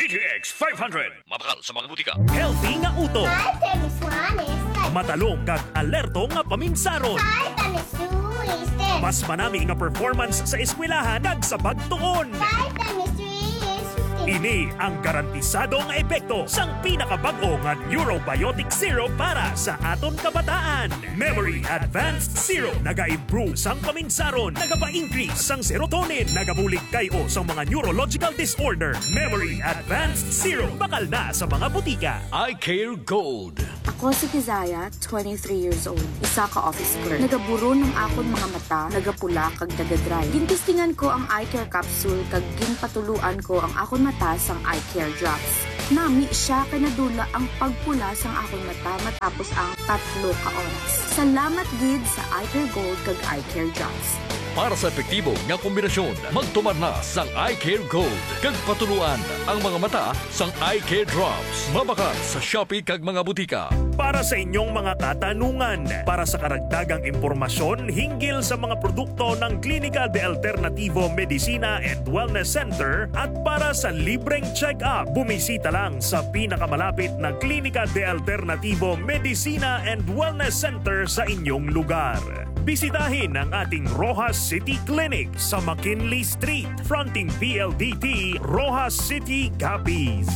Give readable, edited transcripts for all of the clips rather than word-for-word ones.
DTX 500. Mabakal sa mga butika. Healthy nga uto. Hi, Tennis Juanes. Matalong kag alerto nga paminsaron. Hi, Tennis Luis. Mas manami nga performance sa eskwelahan kag sa pagtuon. Hi, Tennis Luis. Ini ang garantisadong epekto sang pinakabag-o nga Neurobiotic Syrup para sa aton kabataan. Memory Advanced Syrup naga-improve sang paminsaron, nagapa-increase sang serotonin, nagabulig kayo sa mga neurological disorder. Memory Advanced Syrup bakal na sa mga butika. I Care Gold. Ako si Kizaya, 23 years old. Isa ka office clerk. Nagaburo ng akon mga mata, nagapula kag nagadry. Gintistingan ko ang eye care capsule kag ginpatuluan ko ang akon mata sang eye care drops. Nami siya kay nadula ang pagpula sang akon mata matapos ang 3 ka oras. Salamat gid sa eye care gold kag eye care drops. Para sa epektibo nga kombinasyon, magtumar na sang I Care Gold. Kag patuluan ang mga mata sang I Care Drops. Mabakal sa Shopee kag mga butika. Para sa inyong mga katanungan, para sa karagdagang impormasyon hinggil sa mga produkto ng Clínica de Alternativo Medicina and Wellness Center at para sa libreng check-up, bumisita lang sa pinakamalapit na Clínica de Alternativo Medicina and Wellness Center sa inyong lugar. Bisitahin ang ating Rojas City Clinic sa McKinley Street, fronting PLDT, Rojas City, Capiz.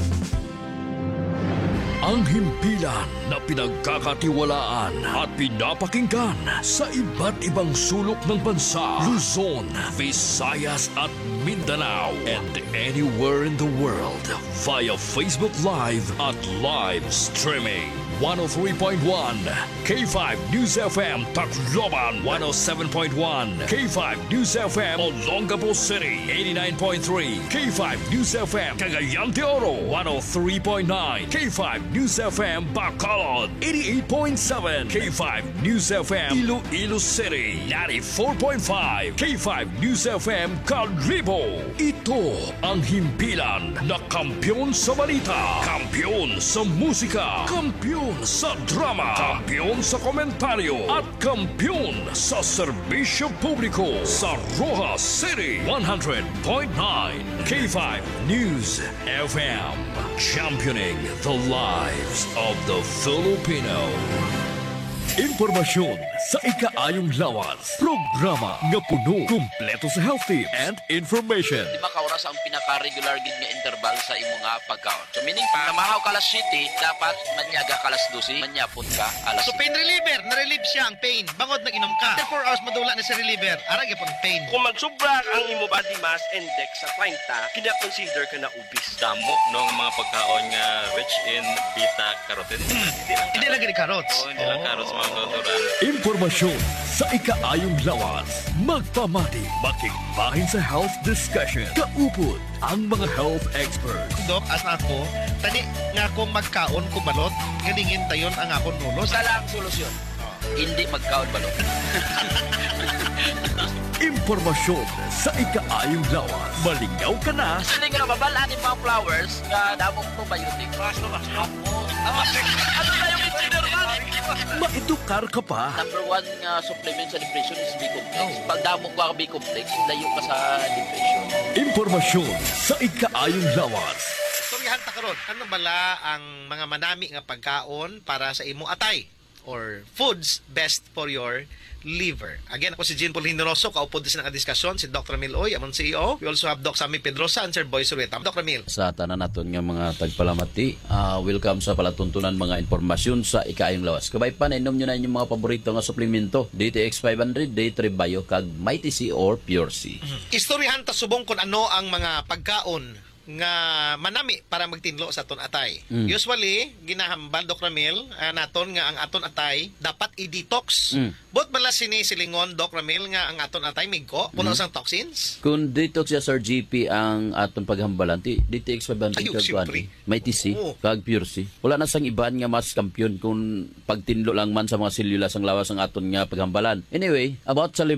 Ang himpilan na pinagkakatiwalaan at pinapakinggan sa iba't ibang sulok ng bansa, Luzon, Visayas at Mindanao, and anywhere in the world via Facebook Live at live streaming. 103.1 K5 News FM Tacloban, 107.1 K5 News FM Olongapo City, 89.3 K5 News FM Cagayan de Oro, 103.9 K5 News FM Bacolod, 88.7 K5 News FM Iloilo City, 94.5 K5 News FM Calibo. Ito ang himpilan na kampiyon sa balita, kampiyon sa musika, kampiyon sa drama, kampiyon sa komentaryo at kampiyon sa serbisyo publiko sa Rojas City 100.9 K5 News FM, championing the lives of the Filipino. Impormasyon sa ikaayong lawas. Programa nga puno, kumpleto sa health tips and information. 5 ka oras ang pinaka-regular gid nga interval sa imo nga pagkaon. So meaning pa, namahaw ka alas 7, dapat manyaga ka alas 12, manyapon ka alas So 7. pain reliever, na-relieve siya ang pain. Bangod nag-inom ka. After 4 hours madula na sa reliever, arag yapon pain. Kung magsubra ang imo body mass index sa 30, kina-consider ka na obese. Damo ng mga pagkaon nga rich in beta-carotene. Hindi lang gani carrots. Hindi lang carrots mga kauturan. Impormasyon sa ikaayong lawas. Magpamati, makikbahin sa health discussion. Kaupod ang mga health experts. Dok, as ako, tani nga akong magkaon ko balot, ganingin tayon ang akong nulos. Dala ang solusyon. Hindi magkaon balot. Impormasyon sa ikaayong lawas. Malingaw ka na. Sini nga babalaan yung mga flowers nga damong probiotic. Ano na yung consider man? Maedukar ka pa. Number 1 nga supplement sa depression is B-complex. Pag damo ka B-complex, layo ka sa depression. Impormasyon sa ikaayong lawas. Storyahan ta karon, ano bala ang mga manami nga pagkaon para sa imo atay or foods best for your liver. Again, ako si Jean Paul Hinoroso, kaupod din ng diskusyon si Dr. Emil Oy, among CEO. We also have Doc Sammy Pedrosa and Sir Boy Surueta. Dr. Emil. Sa tanan naton nga mga tagpalamati, welcome sa palatuntunan mga impormasyon sa ikaayong lawas. Kabay pa, nainom nyo na inyong mga paborito nga suplemento. DTX 500, Day3 Bio, kag Mighty C or Pure C. Istoryahan ta subong kung ano ang mga pagkaon nga manami para magtinlo sa aton atay. Usually, ginahambal Doc Ramil naton nga ang aton atay dapat i-detox. Bot bala sini silingon Doc Ramil nga ang aton atay migko puno sang toxins. Kung detox ya Sir GP ang aton paghambalan, DTX 500 Ayun, kag siyempre. Mighty C, Oo. kag Pure C. Wala na sang iban nga mas kampiyon kung pagtinlo lang man sa mga selula sang lawas ang aton nga paghambalan. Anyway, about sa liver,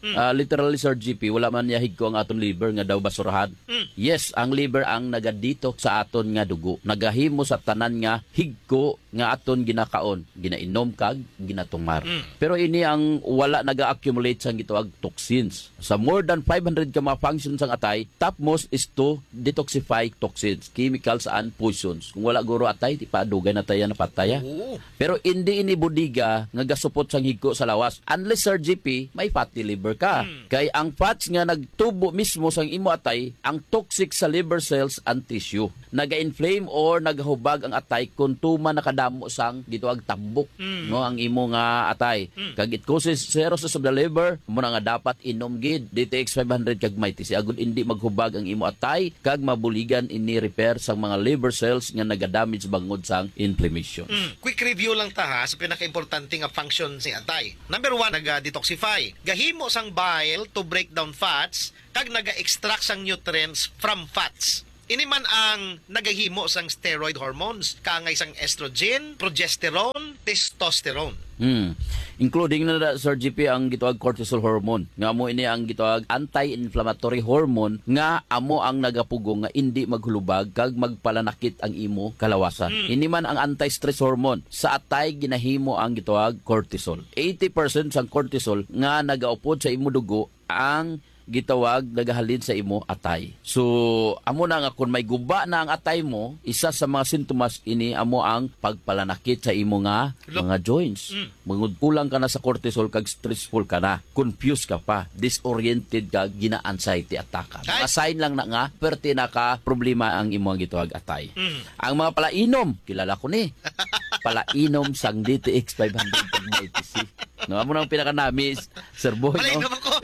Literally, Sir GP, wala man niya higko ang aton liver nga daw basurahan. Yes, ang liver ang nagadito sa aton nga dugo. Nagahimo sa tanan nga higko nga aton ginakaon, ginainom kag ginatungmar. Pero ini ang wala naga-accumulate sang gituag toxins. Sa more than 500 ka mga functions ang atay, topmost is to detoxify toxins, chemicals and poisons. Kung wala guro atay, di pa dugay na tayo napataya. Pero hindi ini budiga nga gasupot sang higko sa lawas. Unless, Sir GP, may fatty liver ka. Kay ang fats nga nagtubo mismo sang imo atay, ang toxic sa liver cells and tissue. Naga-inflame or nagahubag ang atay kung tuma nakadamo sang gituag tambok, no, ang imo nga atay. Kag it causes cirrhosis of the liver, mo na nga dapat inom gid DTX 500 kag MyTC agud hindi maghubag ang imo atay kag mabuligan ini repair sang mga liver cells nga nagadamage bangod sang inflammation. Quick review lang ta ha sa pinaka-importante nga function si atay. Number 1, naga-detoxify. Gahimo sang bile to break down fats kag naga-extract sang nutrients from fats. Ini man ang nagahimo sang steroid hormones, kaangay sang estrogen, progesterone, testosterone. Including na, Sir GP, ang gituag cortisol hormone. Nga mo ini ang gituag anti-inflammatory hormone nga amo ang nagapugong nga hindi maghulubag kag magpalanakit ang imo kalawasan. Ini man ang anti-stress hormone. Sa atay ginahimo ang gituag cortisol. 80% sang cortisol nga nagaupod sa imo dugo ang gitawag nagahalin sa imo atay. So amo na nga kung may guba na ang atay mo, isa sa mga sintomas ini amo ang pagpalanakit sa imo nga mga joints. Mangud kulang ka na sa cortisol kag stressful ka na, confused ka pa, disoriented ka, gina-anxiety attack ka. Mga sign lang na nga perti na ka problema ang imo gitawag atay. Ang mga palainom, kilala ko ni. Palainom sang DTX 500 kag MyTC. No, amo nang pinaka-nami, Sir Boy, no? Ako.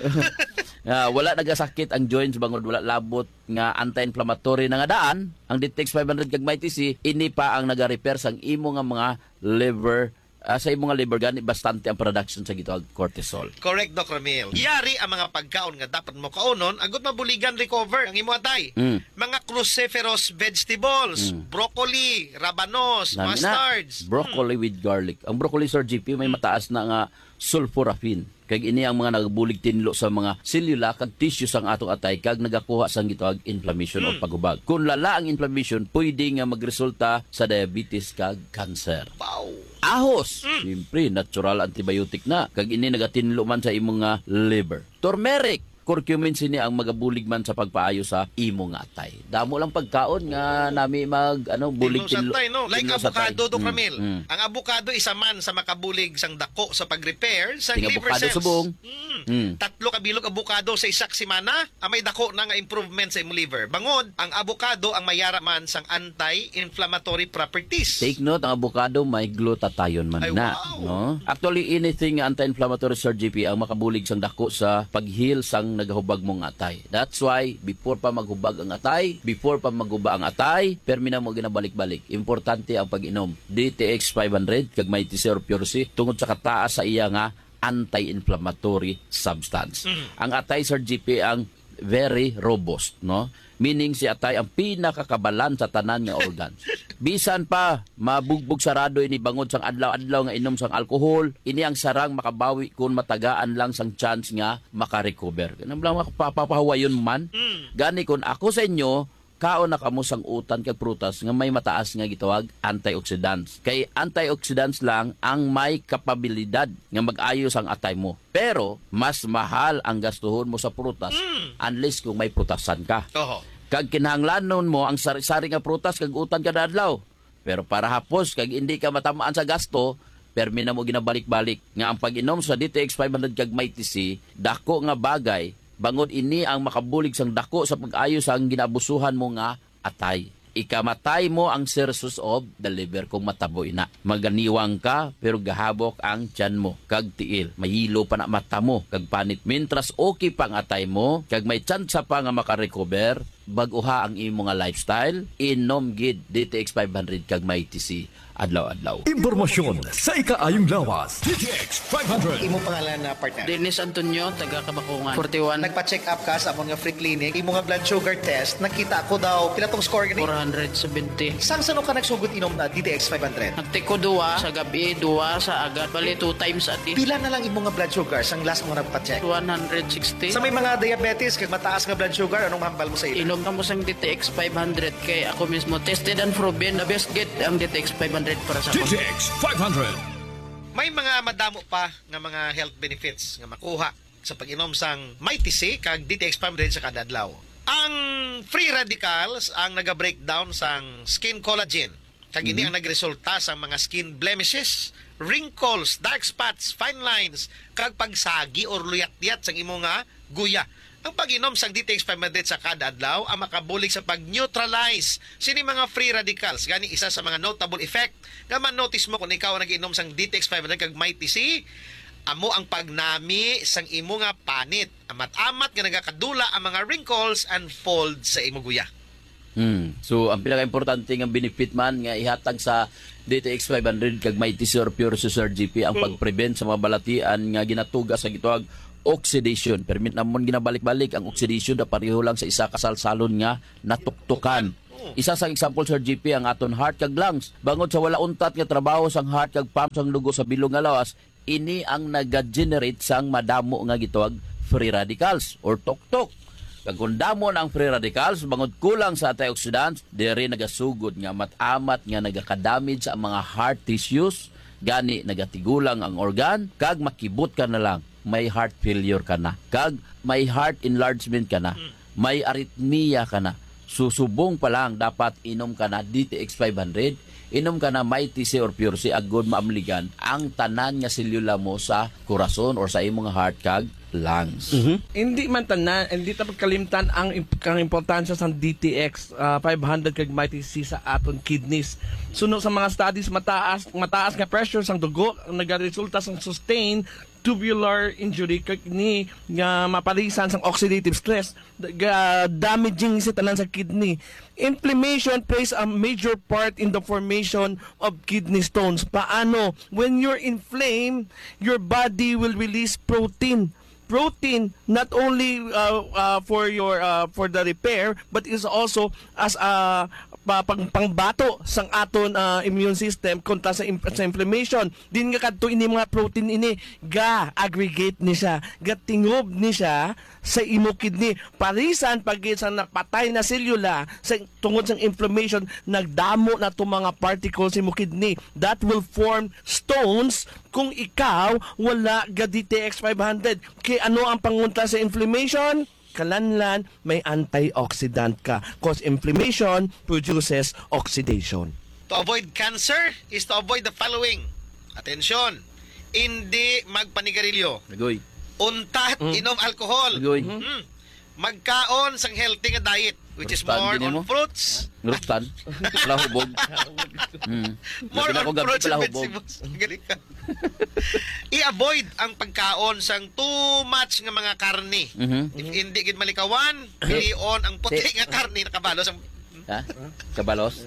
Wala nagasakit ang joints bangod wala labot nga anti-inflammatory na nga daan ang DTX 500 kag MyTC ini pa ang naga-repair sang imo nga mga liver sa imo nga liver gani bastante ang production sa gitawag cortisol. Correct, Dr. Mil. Yari ang mga pagkaon nga dapat mo kaunon agot mabuligan recover ang imo atay. Mga cruciferous vegetables, broccoli, rabanos, mustards. Broccoli with garlic. Ang broccoli, Sir GP, may mataas na nga sulforaphane. Kag ini ang mga nagbulig tinlo sa mga selula kag tissue sang atong atay kag nagakuha sang gitawag inflammation o paghubag. Kung lala ang inflammation, pwede nga magresulta sa diabetes kag cancer. Wow. Ahos, siyempre natural antibiotic na kag ini nagatinlo man sa imong nga liver. Turmeric, curcumin sini ang magabulig man sa pagpaayo sa imo nga atay. Damo lang pagkaon nga nami bulig tinlo. No? Like tinlo avocado, Dr. Mil. Ang avocado isa man sa makabulig sang dako sa pag-repair sa liver avocado cells. subong. 3 ka bilog avocado sa isak semana, may dako na nga improvement sa imo liver. Bangod, ang avocado ang mayara man sang anti-inflammatory properties. Take note, ang avocado may glutathione man na. Wow. No? Actually, anything anti-inflammatory, Sir GP, ang makabulig sang dako sa pag-heal sang nagahubag mong atay. That's why, before pa maghubag ang atay, before pa maghuba ang atay, permina mo ginabalik-balik. Importante ang pag-inom. DTX 500, kag MyTC or Pure C, tungod sa kataas sa iya nga anti-inflammatory substance. Ang atay, Sir GP, ang very robust, no? Meaning si atay ang pinakakabalan sa tanan nga organs. Bisan pa mabugbog sarado ini bangod sang adlaw-adlaw nga inom sang alcohol, ini ang sarang makabawi kung matagaan lang sang chance nga makarecover. Kanang lang mapapahawayon man. Gani kun ako sa inyo, kaon na kamo sang utan kag prutas nga may mataas nga gitawag antioxidants. Kay antioxidants lang ang may kapabilidad nga mag-ayos ang atay mo. Pero mas mahal ang gastuhon mo sa prutas unless kung may prutasan ka. Kag kinahanglanon mo ang sari-sari nga prutas kag utan kada adlaw. Pero para hapos kag hindi ka matamaan sa gasto, permi na mo ginabalik-balik nga ang pag-inom sa DTX 500 kag MyTC dako nga bagay. Bangod ini ang makabulig sang dako sa pag-ayos ang ginabusuhan mo nga atay. Ikamatay mo ang cirrhosis of the liver kung mataboy na. Maganiwang ka pero gahabok ang tiyan mo kag tiil. Mahilo pa na mata mo kag panit. Mintras okay pang atay mo kag may tsansa pa nga makarecover, bag-uha ang imo nga lifestyle, inom gid DTX 500 kag Mighty C adlaw-adlaw. Impormasyon sa ikaayong lawas. DTX 500. Imo pangalan na partner. Dennis Antonio, taga Kabakungan. 41. Nagpa-check up ka sa among nga free clinic. Imo nga blood sugar test, nakita ko daw pila tong score gani. 470. Sang sano ka nagsugod inom na DTX 500? Nagtiko 2 sa gabi, 2 sa agad. Bali 2 times a day. Pila na lang imo nga blood sugar sang last mo nagpa-check? 160. Sa may mga diabetes kag mataas nga blood sugar, anong hambal mo sa ila? Inom ka mo sang DTX 500 kay ako mismo tested and proven the best get ang DTX 500 para sa ako. DTX 500. May mga madamo pa nga mga health benefits nga makuha sa pag-inom sang Mighty C kag DTX 500 sa kada adlaw. Ang free radicals ang naga-breakdown sang skin collagen. Kag ini ang nagresulta sa mga skin blemishes, wrinkles, dark spots, fine lines, kag pagsagi or luyat-yat sang imo nga guya. Ang pag-inom sang DTX 500 sa kada adlaw ang makabulig sa pag-neutralize sini mga free radicals. Gani isa sa mga notable effect nga man-notice mo kung ikaw ang nag-inom sang DTX 500 kag Mighty C, amo ang pagnami sang imo nga panit. Amat-amat nga nagakadula ang mga wrinkles and folds sa imo guya. So ang pinaka-importante nga benefit man nga ihatag sa DTX 500 kag Mighty C or Pure Sir GP ang pag-prevent sa mga balatian nga ginatuga sa gituag oxidation. Permit namon ginabalik-balik ang oxidation na pareho lang sa isa kasalsalon nga natuktukan. Isa sa example Sir GP ang aton heart kag lungs. Bangod sa wala untat nga trabaho sang heart kag pump sang dugo sa bilog nga lawas, ini ang naga-generate sang madamo nga gituag free radicals or tuktok. Kag kung damo ang free radicals, bangod kulang sa antioxidants, diri nagasugod nga matamat nga nagaka-damage sa mga heart tissues, gani nagatigulang ang organ, kag makibot ka na lang, may heart failure ka na, kag may heart enlargement ka na, may arrhythmia ka na. Susubong pa lang dapat inom ka na DTX 500, inom ka na Mighty C or Pure C agod maamligan ang tanan nga selula mo sa corazon or sa imong heart kag lungs. Hindi man tanan, hindi ta pagkalimtan ang importansya sa DTX 500 kag Mighty C sa aton kidneys. Suno sa mga studies mataas nga pressure sang dugo ang nagaresulta sa sustained tubular injury kag ni nga mapalisan sang oxidative stress damaging sa tanan sa kidney. Inflammation plays a major part in the formation of kidney stones. Paano? When you're inflamed, your body will release protein not only for the repair but is also as a pangbato sang aton immune system kontra sa inflammation. Din nga kadto ini mga protein ini ga aggregate ni siya, ga tingob ni siya sa imo kidney. Parisan pag sa napatay na selula sa tungod sang inflammation, nagdamo na to mga particles sa imo kidney that will form stones kung ikaw wala ga DTX 500. Kay ano ang pangunta sa inflammation? Kalanlan, may antioxidant ka. Cause inflammation produces oxidation. To avoid cancer is to avoid the following. Atensyon, hindi magpanigarilyo. Nagoy. Untat, inom alcohol. Nagoy. Magkaon sang healthy nga diet, which is Rustan, more gini on mo? fruits. Ngrustan. Pala hubog. More Napila ko on gabi fruits pala and hubog. vegetables. Galing ka. I-avoid ang pagkaon sang too much nga mga karne. If hindi gid malikawan, pilion ang puti nga karne nakabalo sang Ha? Kabalos?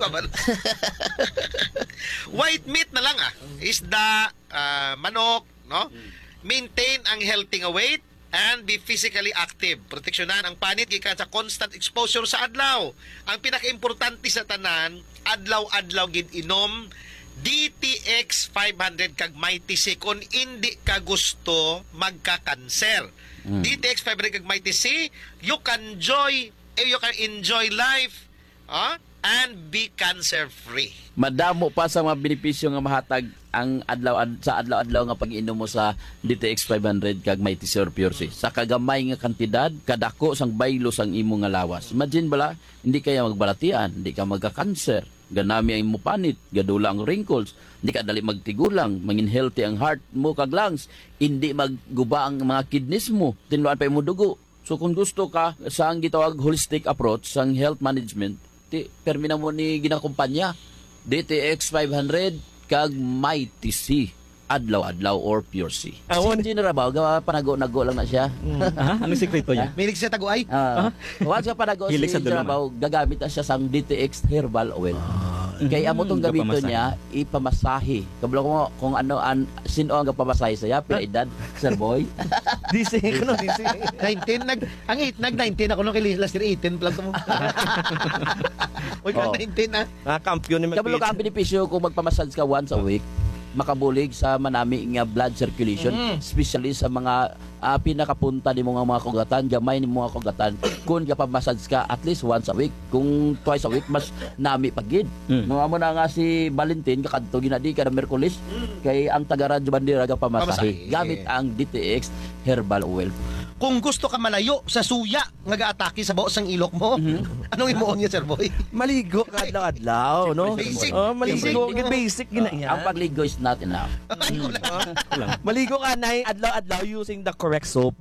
white meat na lang isda, manok, no? Maintain ang healthy nga weight and be physically active. Proteksyonan ang panit gikan sa constant exposure sa adlaw. Ang pinaka-importante sa tanan, adlaw-adlaw gid inom DTX 500 kag Mighty C kung hindi ka gusto magka-cancer. DTX 500 kag Mighty C, you can enjoy life and be cancer-free. Madamo pa sa mga benepisyo nga mahatag ang adlaw-adlaw nga pag-inom mo sa DTX 500 kag Mighty C or Pure C. Sa kagamay nga kantidad, kadako sang baylo sang imo nga lawas. Imagine bala, hindi kaya magbalatian, hindi ka magka-cancer, ganami ang imo panit, gadula ang wrinkles, hindi ka dali magtigulang, mangin healthy ang heart mo kag lungs, hindi magguba ang mga kidneys mo, tinluan pa imo dugo. So kung gusto ka sa ang gitawag holistic approach sang health management, termina mo ni ginakumpanya DTX 500 kag Mighty C adlaw-adlaw or Pure C. Awon. Si Engineer Rabaw, gawa panago-nago lang na siya. Anong sekreto niya? Milig siya taguay. Once ka panago si Hilig sa Engineer dulungan. Rabaw, gagamit na siya sang DTX Herbal Oil. Kaya amo tong gamito Gapamasahe. niya, ipamasahe. Kabalo ko kung ano, sino ang gapamasahe saya, pila edad, Sir Boy. DC ko no, DC. 19 nag-19 ako nung kay last year 18 lang mo. Oy, ka Oh. 19 na. Kampiyon ni Kabalo ka ang benepisyo kung magpamassage ka once a week, makabulig sa manami nga blood circulation, especially sa mga pinakapunta ni mga kugatan, gamay ni mga kugatan. Kung kapamassage ka at least once a week, kung twice a week, mas nami pagid. Mga mo na nga si Valentin, kakadto ginadi ka na Merkulis, kay ang taga-Radyo Bandera Pamasahe. pamasahe. Gamit ang DTX Herbal Oil. Kung gusto ka malayo sa suya nga gaatake sa baos ng ilok mo, anong imuon niya, Sir Boy? Maligo kadlaw-adlaw, no? Basic. Maligo, basic gina Ang pagligo is not enough. Maligo ka na adlaw-adlaw using the correct soap.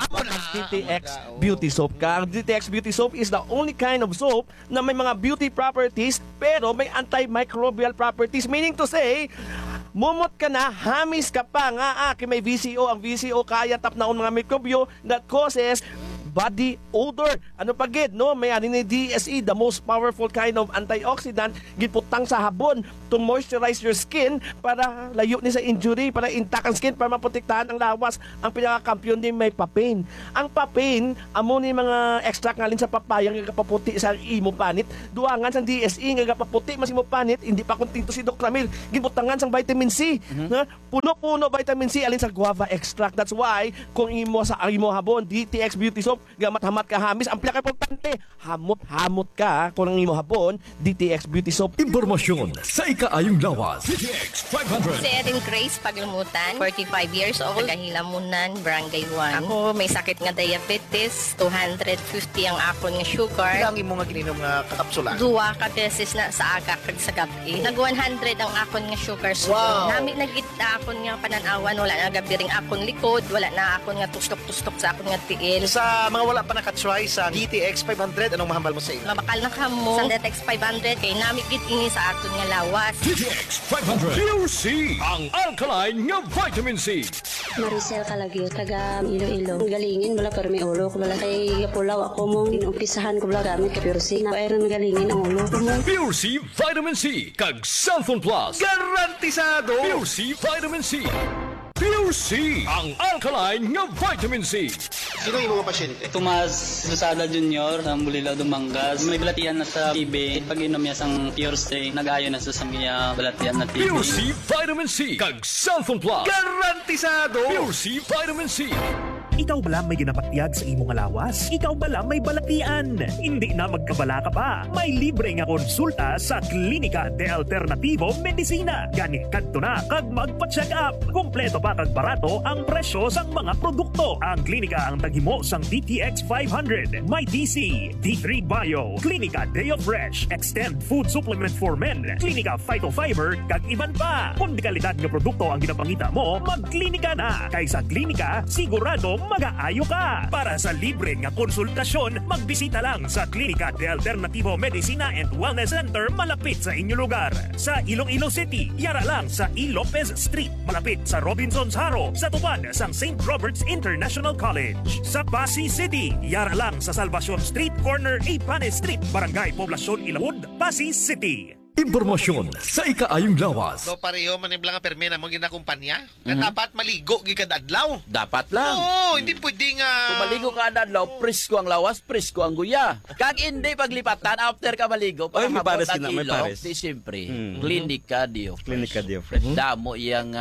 DTX Beauty Soap ka. Ang DTX Beauty Soap is the only kind of soap na may mga beauty properties pero may antimicrobial properties. Meaning to say, mumot ka na, hamis ka pa nga, may VCO. Ang VCO kaya tap na mga mikrobyo that causes body odor. Ano pa gid, no? May ani ni DSE, the most powerful kind of antioxidant, giputang sa habon to moisturize your skin para layo ni sa injury, para intact ang skin, para maprotektahan ang lawas. Ang pinakakampiyon din may papain. Ang papain, amo ni mga extract ngalin sa papaya nga kapaputi sa imo panit. Duangan sa DSE nga kapaputi mas imo panit, hindi pa kontinto si Dr. Ramil. Gibutangan sang vitamin C. Na puno-puno vitamin C alin sa guava extract. That's why kung imo sa imo habon, DTX Beauty Soap, gamat-hamat ka hamis, ang pinaka-importante, hamot-hamot ka kung ang imo habon, DTX Beauty Soap. Impormasyon sa ikaayong lawas. DTX 500. Si Erin Grace Paglumutan, 45 years old, Tagahilamunan, Barangay 1. Ako may sakit nga diabetes, 250 ang akon nga sugar. Ilang imo nga gininom nga kakapsula? Duwa ka beses na sa aga kag sa gabi. Nag 100 ang akon nga sugar. Wow. Nami nagita akon nga pananawan, wala na gabiring akon likod, wala na akon nga tustok-tustok sa akon nga tiil. Sa mga wala pa nakatry sa DTX 500, anong mahambal mo sa ilo? Mabakal na kamo sa DTX 500 kay nami gid ini sa aton nga lawas. DTX 500. Pure C. Ang alkaline nga vitamin C. Maricel Calagyo, taga Iloilo. Galingin, wala pero may ulo. Wala kay Pulaw ako mong inumpisahan ko wala gamit ka Pure C. Na ayran galingin ang ulo ko mo. Pure C Vitamin C. Kag Santhon Plus. Garantisado! Pure C Vitamin C. Pure C. Ang alkaline nga vitamin C. Sino yung mga pasyente? Tomas Lusada Jr. sa Bulilao, Dumangas. May balatian na sa TB. Pag inom niya sang Pure C, nag-ayo na sa mga balatian na TB. Pure C Vitamin C. Kag Santhon Plus. Garantisado! Pure C Vitamin C. Ikaw bala may ginapatyag sa imong lawas? Ikaw bala may balatian? Hindi na magkabala ka pa. May libre nga konsulta sa Klinika de Alternativo Medicina. Gani kadto na kag magpa-check up. Kompleto pa kag barato ang presyo sang mga produkto. Ang klinika ang taghimo sang DTX 500, My DC, D3 Bio, Klinika Deo Fresh, Extend Food Supplement for Men, Klinika Phytofiber kag iban pa. Kung di kalidad nga produkto ang ginapangita mo, magklinika na. Kaysa klinika, sigurado mag-aayo ka. Para sa libre nga konsultasyon, magbisita lang sa Klinika de Alternativo Medicina and Wellness Center malapit sa inyong lugar. Sa Iloilo City, yara lang sa E. Lopez Street, malapit sa Robinson's Haro, sa tupad sang St. Robert's International College. Sa Pasig City, yara lang sa Salvacion Street, corner A. Panes Street, Barangay Poblacion Ilawod, Pasig City. Impormasyon sa ikaayong lawas. So pareho maniblang nga permena mo ginakumpanya na dapat maligo gid kada adlaw. Dapat lang. Oo, hindi pwedeng Kung maligo ka adlaw, presko ang lawas, presko ang guya. Kag hindi paglipatan after ka maligo, Ay, may pares ang sila, may ilong, pares. di siyempre, Klinika Dio Fresh. Klinika Dio Fresh. Damo iyang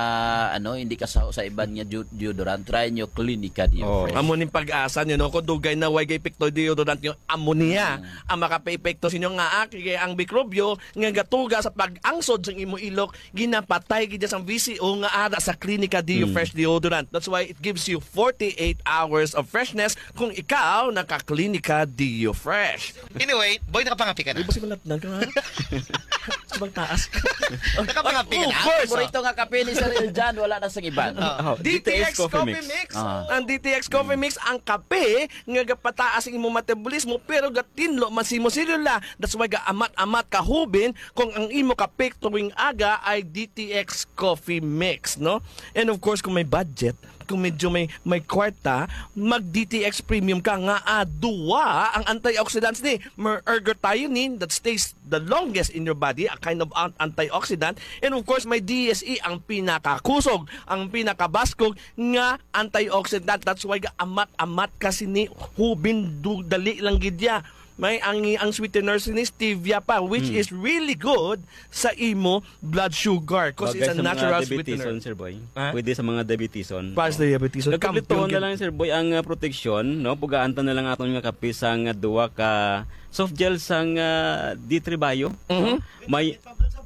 hindi ka sa iban nga deodorant, try nyo Klinika Dio Fresh. Amo ning pag-asa nyo, no? Kung dugay na way epekto deodorant nyo, ammonia ang makape-epekto sa inyo nga kaya ang mikrobyo nga gatuga sa pag-angsod sa imo ilok, ginapatay gid sa VCO nga ara sa Klinika Dio Fresh deodorant. That's why it gives you 48 hours of freshness kung ikaw naka-Klinika Dio Fresh. Anyway, boy nakapangapi ka na. Di ba si malatnan ka nga? Subang taas. Nakapangapi ka na. Of course. Paborito nga kape ni Sir Eljan, wala na sa iban. DTX Coffee Mix. Ang DTX Coffee Mix ang kape nga gapataas ang imong metabolismo pero gatinlo masimo selula. That's why amat-amat kahubin kung ang imo kape tuwing aga ay DTX Coffee Mix, no? And of course kung may budget, kung medyo may kwarta, mag DTX Premium ka nga duwa ang antioxidants ni ergothioneine that stays the longest in your body, a kind of antioxidant, and of course may DSE ang pinakakusog, ang pinakabaskog nga antioxidant. That's why amat-amat kasi ni hubin dali lang gidya. May ang sweetener ni stevia pa, which is really good sa imo blood sugar because it's a natural sweetener. Sir Boy. Pwede sa mga diabeteson. Para sa diabeteson. Nagkaplituon na lang Sir Boy ang protection, no? Pugaantan na lang aton nga kape sang duwa ka soft gel sang D3 Bio. May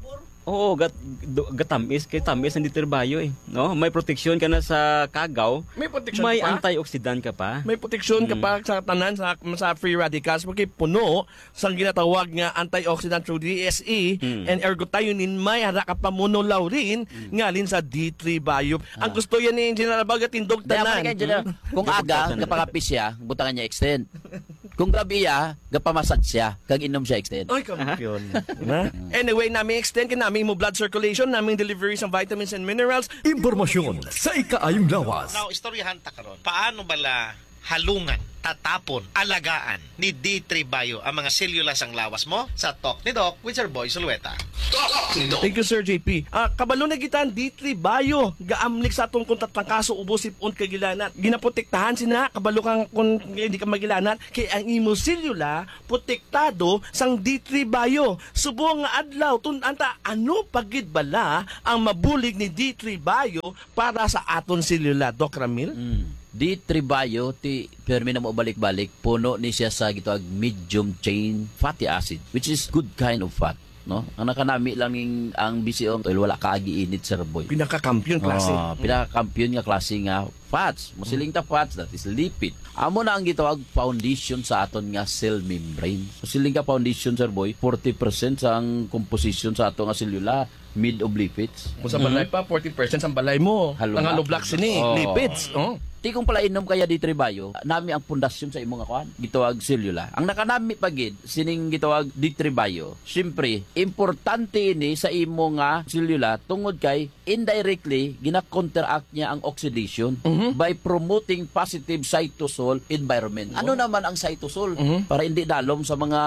gatamis kay tamis ang D3 Bio no? May protection ka na sa kagaw. May protection may pa. antioxidant ka pa. May protection ka pa sa tanan sa free radicals porque puno sang ginatawag nga antioxidant through DSE and ergothioneine. May hara ka pa monolaurin ngalin sa D3 Bio. Ang gusto yan ni Engineer Albaga tindog tanan. Kung aga gapakapis siya, butangan niya extend. Kung gabi gapamasad siya, kag inom siya extend. Ay, kampiyon. Anyway, namin extend ka namin mo blood circulation, namin delivery ng vitamins and minerals. Impormasyon sa ikaayong lawas. Now, istoryahan ta karon. Paano bala halungan, tatapon, alagaan ni D3 Bio ang mga selula sang lawas mo sa Talk ni Doc with Sir Boy Sulueta. Thank you, Sir JP. Kabalo na gitan D3 Bio. Gaamlik sa atong kuntat ng kaso ubos-ipon kagilanat. Ginaprotektahan sina kabalo kang kung hindi ka magilanat kay ang imo selula protektado sang D3 Bio. Subong nga adlaw tunanta ano pagid bala ang mabulig ni D3 Bio para sa aton selula, Doc Ramil? D3 Bio ti permi na mo balik-balik puno ni siya sa gitawag medium chain fatty acid which is good kind of fat, no? Ang nakanami lang ang BCO oil wala kaagi init, Sir Boy. Pinaka-kampiyon klase. Pinaka-kampiyon nga klase nga fats. Musiling ta fats, that is lipid. Amo na ang gitawag foundation sa aton nga cell membrane. Musiling ka foundation, Sir Boy, 40% sa ang composition sa aton nga selula made of lipids. Kung sa balay pa 40% ang balay mo. Ang haloblock sini, lipids. Ti kung pala inom kaya D3 Bio, nami ang pundasyon sa imong kuan, gitawag selula. Ang nakanami pagid sining gitawag D3 Bio. Syempre, importante ini sa imo nga selula tungod kay indirectly gina-counteract niya ang oxidation by promoting positive cytosol environment. Ano naman ang cytosol? Para hindi dalom sa mga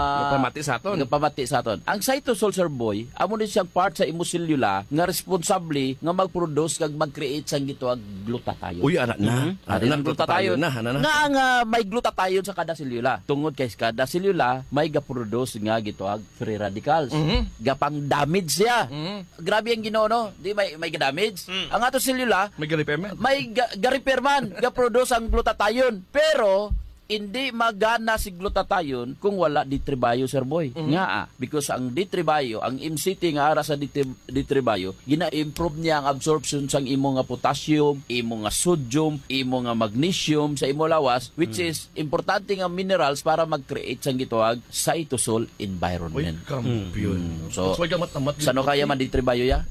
pamati sa aton. Ang cytosol, Sir Boy, amo ni siyang part sa imo selula nga responsable nga mag-produce kag mag-create sang gitawag glutathione. Uy, ana na. Ang glutathione nga may glutathione sa kada selula. Tungod kay kada selula may ga-produce nga gitawag free radicals. Gapang damage siya. Grabe ang Ginoo, no? Di may ga-damage. Ang ato selula may ga-repair man. May ga-repair man, ga-produce ang glutathione. Pero hindi magana si glutathione kung wala D3 Bio, Sir Boy. Because ang D3 Bio, ang MCT nga ara sa D3 Bio, gina-improve niya ang absorption sang imo nga potassium, imo nga sodium, imo nga magnesium sa imo lawas, which is importante nga minerals para mag-create sang gitawag cytosol environment. So, sano kaya man D3 Bio ya?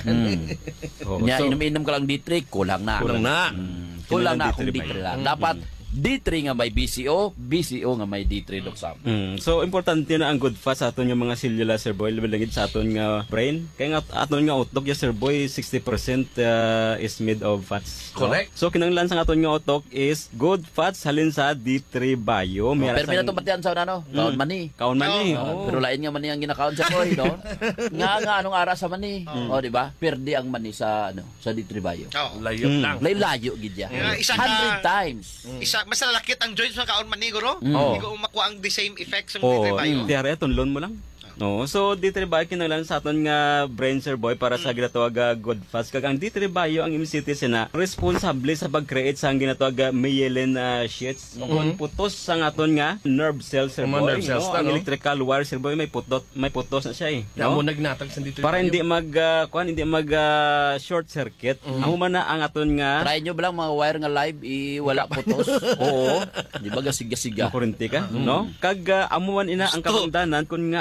Nya inom-inom ka lang D3, kulang na. Kulang na kung D3 lang. Dapat D3 nga may BCO nga may D3, Doc Sam. So importante na ang good fat sa aton nga mga selula, Sir Boy, labilangid sa aton nga brain. Kaya nga aton nga utok ya, Sir Boy, 60% is made of fats. Correct. So kinanglan sa aton nga utok is good fats halin sa D3 Bio. Pero pinato batian sa ano? Kaon mani. Kaon mani. Pero lain nga mani ang ginakaon sa Boy, no? nga anong ara sa mani? Di ba? Perde ang mani sa sa D3 Bio. Layo lang. Layo gid ya. 100 times. Mas lalakit ang joints ng kaon maniguro. Hindi ko makuha ang the same effects ng D3 Bio. Tiyari, tunlon mo lang. No, so D3 Bio kinahanglan sa aton nga brain, Sir Boy, para sa ginatawag good fats. Kag ang D3 Bio ang MCT sina responsable sa pag-create sa ginatawag myelin sheaths. Kung putos sa aton nga nerve cells, Sir Boy, ang electrical wire, Sir Boy, may putos na siya eh. Amo nagnatag sa D3 Bio. Para hindi mag short circuit. Amo man na ang aton nga. Try nyo ba lang mga wire nga live wala putos? Oo. Di ba gasiga-siga? Makurente ka, no? Kag amuan ina ang kapangdanan kun nga adas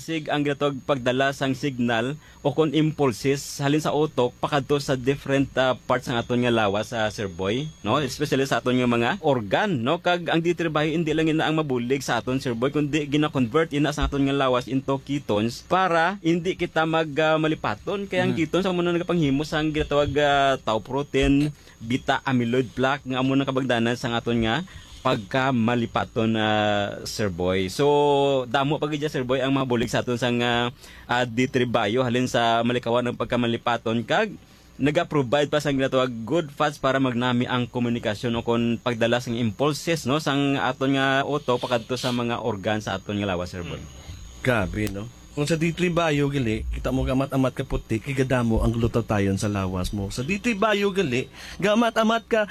basig ang ginatawag pagdala sang signal o kon impulses halin sa utok pakadto sa different parts ng aton nga lawas sa Sir Boy, no? Especially sa aton nga mga organ, no? Kag ang ditribayo hindi lang ina ang mabulig sa aton Sir Boy kundi gina-convert ina sa aton nga lawas into ketones para hindi kita malipaton kaya ang ketones amo na nagapanghimo sang ginatawag tau protein, beta amyloid plaque nga amo na kabagdanan sa aton nga pagka malipaton Sir Boy. So damo pag Sir Boy ang mabulig sa aton sang ditribayo halin sa malikawan ng pagka malipaton kag naga-provide pa sang ginatawag good fats para magnami ang komunikasyon o kon pagdala sang impulses no sang aton nga utok pakadto sa mga organ sa aton nga lawas Sir Boy. Grabe, no? Kung sa D3 Bio gali, kita mo gamat-amat ka puti, kigadamo ang glutathione sa lawas mo. Sa D3 Bio gali, gamat-amat ka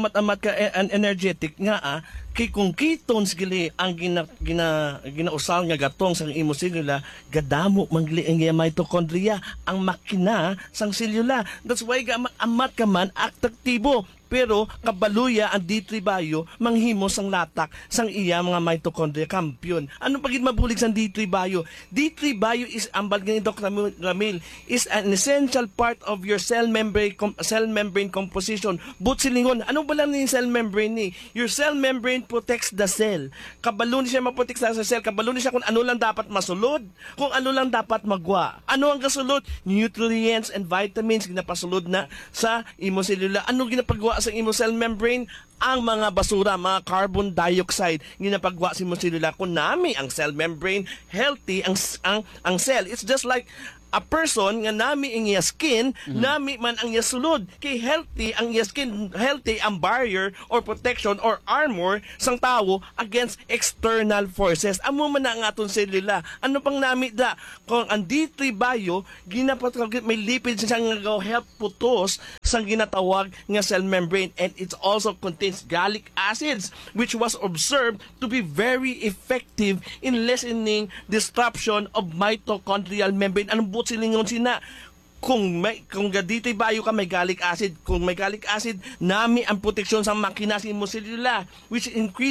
energetic nga kay kung ketones gali ang ginausal nga gatong sang imo selula, gadamo mangli ang mitochondria, ang makina sang selula. That's why gamat-amat ka man aktibo. Pero kabaluya ang D3 Bio manghimo sang latak sang iya mga mitochondria kampiyon. Ano pagid mabulig sang D3 Bio? D3 Bio is ambag ni Dr. Ramil is an essential part of your cell membrane composition. But silingon, ano ba lang ni cell membrane ni? Your cell membrane protects the cell. Kabalo ni siya maprotek sa cell, kabalo ni siya kung ano lang dapat masulod, kung ano lang dapat magwa. Ano ang kasulod? Nutrients and vitamins ginapasulod na sa imo selula. Ano ginapagwa sa imo cell membrane? Ang mga basura, mga carbon dioxide ginapagwa sa imo selula. Kung nami ang cell membrane, healthy ang cell. It's just like a person nga nami ang iya skin, nami man ang iya sulod. Kay healthy ang iya skin, healthy ang barrier or protection or armor sang tao against external forces. Amo man na ang aton selula. Ano pang nami da? Kung ang D3 Bio, ginapatawag may lipids siya nga help putos sang ginatawag nga cell membrane, and it also contains gallic acids which was observed to be very effective in lessening disruption of mitochondrial membrane. Anong but silingon sina? Kung D3 Bio ka may gallic acid, kung may gallic acid, nami ang proteksyon sa makina sa imo selula which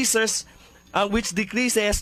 decreases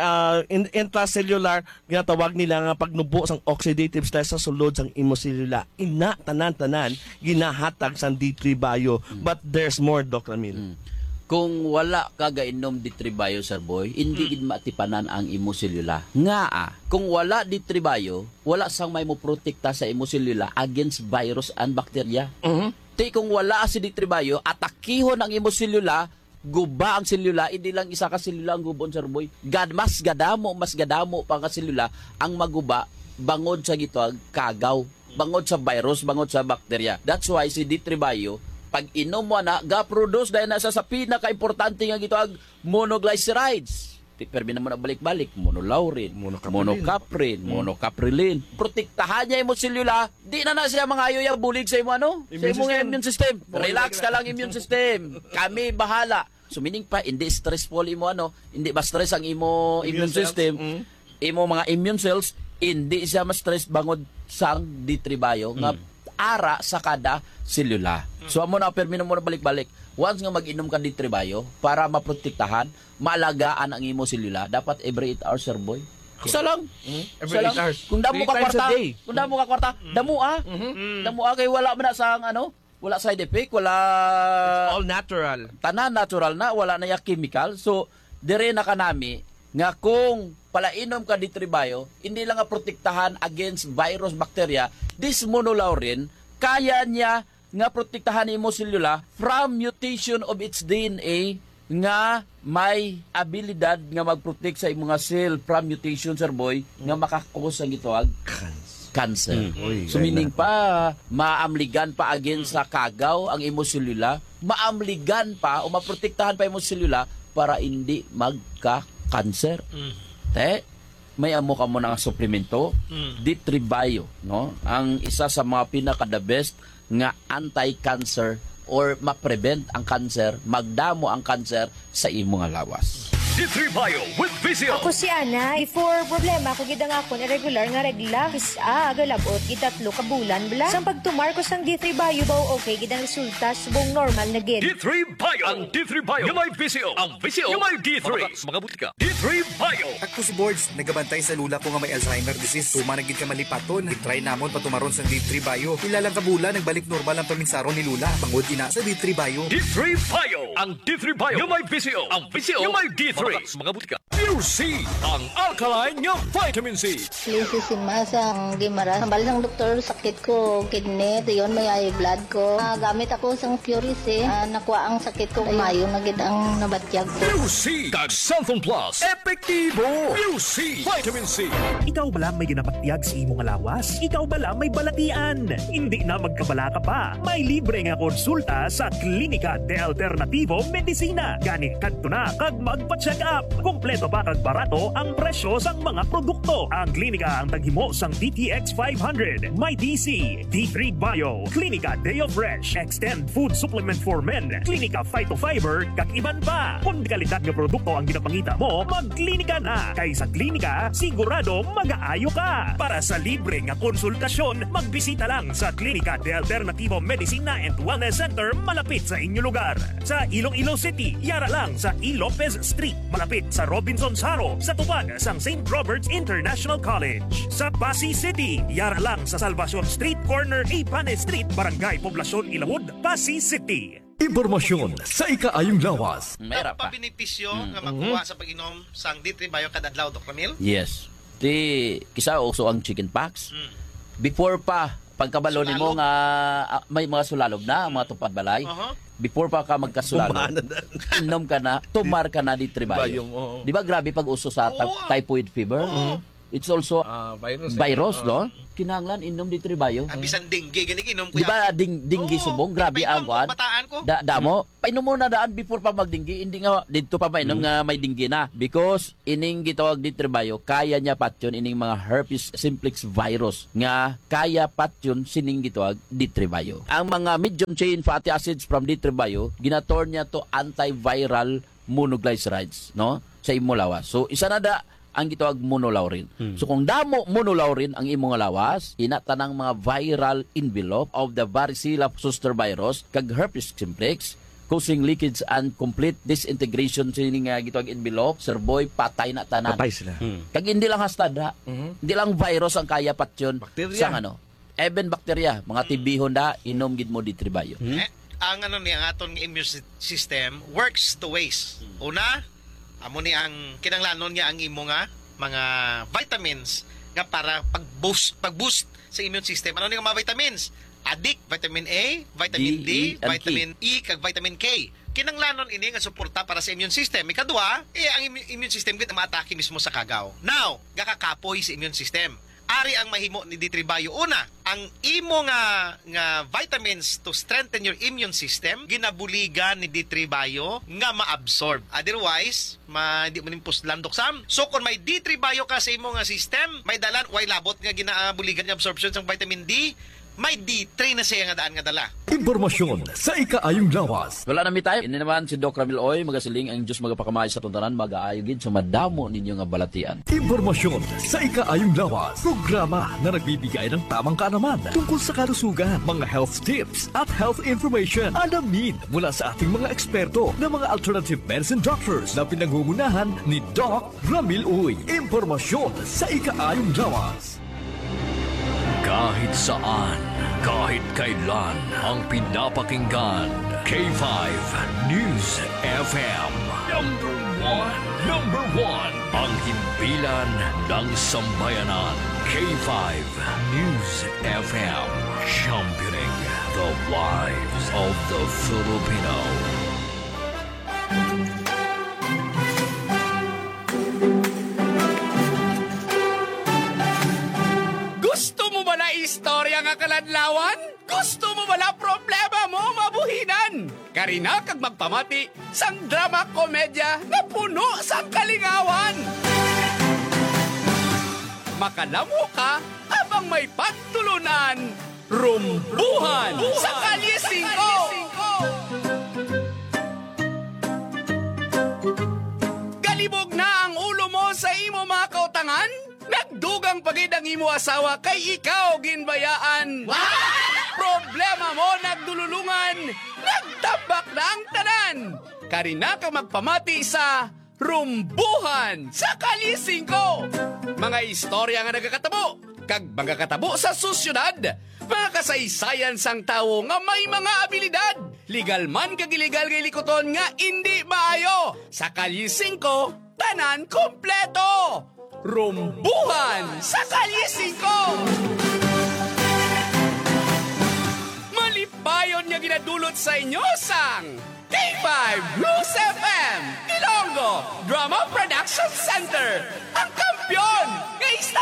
intracellular ginatawag nila nga pagnubo sang oxidative stress sa sulod sang imo selula. Ina tanan-tanan ginahatag sang D3 Bio. But there's more, Dr. Ramil. Kung wala ka gainom D3 Bio, Sir Boy, hindi gid matipanan ang imo selula. Kung wala D3 Bio, wala sang may mo protekta sa imo selula against virus and bacteria. Ti kung wala si D3 Bio, atakihon ang imo selula, guba ang selula, hindi lang isa ka selula ang gubon, Sir Boy. Mas gadamo pa ka selula ang maguba bangod sa gitwag kagaw, bangod sa virus, bangod sa bacteria. That's why si D3 Bio pag inom mo na, ga-produce dahil nasa sa pinaka-importante nga gitawag monoglycerides. Perbi na mo na balik-balik, monolaurin, monocaprilin. Protektahan niya yung selula, di na siya mga ayoy bulig sa imo sa imong immune system. Relax ka lang immune system. Kami bahala. So meaning pa, hindi stressful imo hindi ba stress ang imo immune system, imo mga immune cells, hindi siya ma-stress bangod sang D3 Bio nga ara sa kada selula. So amo na permi na mo na balik-balik. Once nga mag-inom ka D3 Bio para maprotektahan, maalagaan ang imo selula, dapat every 8 hours, Sir Boy. Isa lang. Every 8 hours. Kung damo ka kwarta, damo kay wala man na sang wala side effect, wala. It's all natural. Tanan natural na, wala na ya chemical. So dire na kanami nga kung palainom ka D3 Bio, hindi lang nga protektahan against virus, bacteria, this monolaurin, kaya niya nga protektahan imo selula from mutation of its DNA nga may abilidad nga mag-protect sa imong cell from mutation, Sir Boy, nga makakos ang gitawag cancer. So meaning pa, maamligan pa against sa kagaw ang imo selula, maamligan pa o maprotektahan pa imo selula para hindi magka-cancer. May amo ka mo ng suplemento, D3 Bio, no? Ang isa sa mga pinaka-the best nga anti-cancer or ma-prevent ang cancer, magdamo ang cancer sa imong lawas. D3 Bio with Vizio. Ako si Ana, before problema ako gidang ako irregular nga regla. Kisa agalabot gitatlo ka bulan bla. Sang pagtumar ko sang D3 Bio baw okay gidang resulta subong normal na gid. D3 Bio. Ang D3 Bio yung may Vizio. Ang Vizio yung may D3. Mga butika. D3 Bio. Ako si Boards, nagabantay sa lula ko nga may Alzheimer disease. Tumanagid ka malipaton. I-try namon patumaron sa D3 Bio. Ilalang kabula, nagbalik normal ang paminsaron ni Lula. Pangod ina sa D3 Bio. D3 Bio. Ang D3 Bio yung may Vizio. Ang Vizio yung may D3. Mga butika. Pure C. Ang alkaline nga vitamin C. Lisi si Masang Gimara. Sambal ng doktor, sakit ko, kidney. Yun, may high blood ko. Gamit ako sang Pure C. Nakuha ang sakit ko. Mayo na gid ang nabatyag ko. Pure C. Kag Santhon Plus. Epektibo. Pure C. Vitamin C. Ikaw ba lang may ginapagtiyag sa imong lawas? Ikaw ba lang may balatian? Hindi na magkabala ka pa. May libre nga konsulta sa Klinika de Alternativo Medicina. Gani kadto na kag magpa-check up. Kompleto pa kag barato ang presyo sang mga produkto. Ang klinika ang taghimo sang DTX 500, My DC, D3 Bio, Klinika Deo Fresh, Extend Food Supplement for Men, Klinika Phytofiber, kag iban pa. Kung kalidad nga produkto ang ginapangita mo, magklinika na. Kay sa klinika, sigurado mag-aayo ka. Para sa libre nga konsultasyon, magbisita lang sa Klinika de Alternativo Medicina and Wellness Center malapit sa inyong lugar. Sa Iloilo City, yara lang sa E. Lopez Street, malapit sa Robinson Saro, sa tupad sang St. Robert's International College. Sa Pasig City, yara lang sa Salvacion Street, corner Ipane Street, Barangay Poblacion Ilawod, Pasig City. Impormasyon sa ikaayong lawas. Meron pa benepisyo nga makuha sa pag-inom sang D3 Bio kada adlaw, Dr. Camille? Yes. Kisa also ang chicken pox. Before pa pagkabalo nimo nga may mga sulalog na, mga tupad balay. Before pa ka magkasulalog, inom ka na, tumar ka na di tribayo. Di ba grabe pag uso sa typhoid fever? It's also virus, no? Kinanglan inom di tribayo. Bisan dengue gani inom ko. Di ba dinggi subong grabe ang kwan? Bataan ko. Damo, painom mo na daan before pa magdinggi, hindi nga dito pa mainom nga may dinggi na because ining gitawag di tribayo, kaya niya patyon ining mga herpes simplex virus nga kaya patyon sining gitawag di tribayo. Ang mga medium chain fatty acids from di tribayo, ginator niya to antiviral monoglycerides, no? Sa imo lawas. So isa na da ang gitawag monolaurin. So kung damo monolaurin ang imong lawas, ina tanang mga viral envelope of the varicella zoster virus kag herpes simplex causing leakage and complete disintegration sining nga gitawag envelope, serboy patay na tanan. Patay sila. Kag hindi lang hastad hindi lang virus ang kaya patyon sa even bacteria, mga tibihon da inom gid mo di tribayo. Ang ang aton nga immune system works two ways. Una, amo ni ang kinanglanon niya ang imo nga mga vitamins nga para pag-boost sa immune system. Ano ni nga mga vitamins? Adik, vitamin A, vitamin D, vitamin E, kag vitamin K. Kinanglanon ini nga suporta para sa immune system. Ikadua, ang immune system gid maatake mismo sa kagaw. Now, gakakapoy sa immune system. Ari ang mahimo ni D3 Bio. Una, ang imo nga vitamins to strengthen your immune system, ginabuligan ni D3 Bio nga ma-absorb. Otherwise, di mo nimpos landok sam. So, kung may D3 Bio ka sa imo nga system, may dalan, way labot nga ginabuligan nga absorption sa vitamin D, may D3 na siya nga daan nga dala. Impormasyon sa ikaayong lawas. Wala na mi tayo. Ini naman si Doc Ramil Oy, magasiling ang Diyos magapakamay sa tuntanan, mag-aayogid sa madamo ninyo nga balatian. Impormasyon sa ikaayong lawas. Programa na nagbibigay ng tamang kaalaman tungkol sa kalusugan, mga health tips at health information. Alamin mula sa ating mga eksperto na mga alternative medicine doctors na pinangungunahan ni Doc Ramil Oy. Impormasyon sa ikaayong lawas. Kahit saan, kahit kailan, ang pinapakinggan. K5 News FM. Number one. Ang himpilan ng sambayanan. K5 News FM. Championing the lives of the Filipino. Gusto mo ba na istorya nga kaladlawan? Gusto mo ba na problema mo mabuhinan? Karina kag magpamati sang drama komedya na puno sang kalingawan. Makalamo ka habang may pagtulunan. Rumbuhan sa Kalye 5. lang pagid ang imo asawa kay ikaw ginbayaan. Problema mo nagdululungan, nagtabak na ang tanan. Karina ka magpamati sa rumbuhan sa kalising ko. Mga istorya nga nagakatabo, kag mga katabo sa susyudad, mga kasaysayan sang tawo nga may mga abilidad. Legal man kag illegal kay likoton nga hindi maayo. Sa kalising ko, tanan kompleto. Rumbuhan sa kalising ko. Malipayon nga ginadulot sa inyo sang K5 Blues FM Ilonggo Drama Production Center, ang kampyon ng